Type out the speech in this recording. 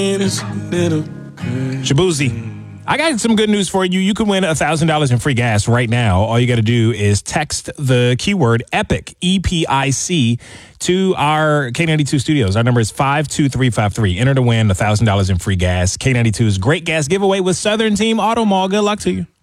Shabuzi, I got some good news for you. You can win $1,000 in free gas right now. All you got to do is text the keyword EPIC, EPIC, to our K92 studios. Our number is 52353. Enter to win $1,000 in free gas. K92's great gas giveaway with Southern Team Auto Mall. Good luck to you.